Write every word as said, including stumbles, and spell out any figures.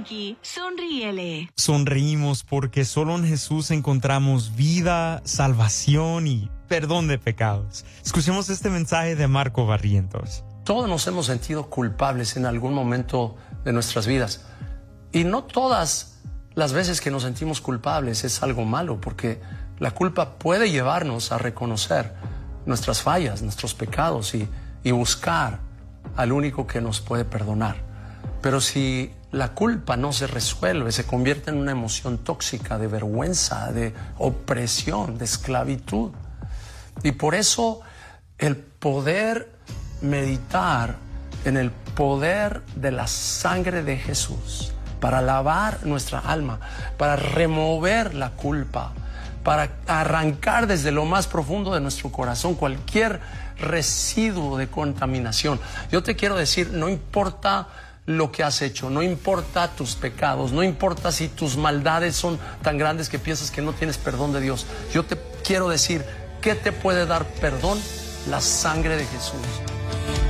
Frankie, sonríele. Sonreímos porque solo en Jesús encontramos vida, salvación y perdón de pecados. Escuchemos este mensaje de Marco Barrientos. Todos nos hemos sentido culpables en algún momento de nuestras vidas. Y no todas las veces que nos sentimos culpables es algo malo, porque la culpa puede llevarnos a reconocer nuestras fallas, nuestros pecados y, y buscar al único que nos puede perdonar. Pero si la culpa no se resuelve, se convierte en una emoción tóxica de vergüenza, de opresión, de esclavitud. Y por eso el poder meditar en el poder de la sangre de Jesús para lavar nuestra alma, para remover la culpa, para arrancar desde lo más profundo de nuestro corazón cualquier residuo de contaminación. Yo te quiero decir, no importa lo que has hecho, no importa tus pecados, no importa si tus maldades son tan grandes que piensas que no tienes perdón de Dios. Yo te quiero decir, ¿qué te puede dar perdón? La sangre de Jesús.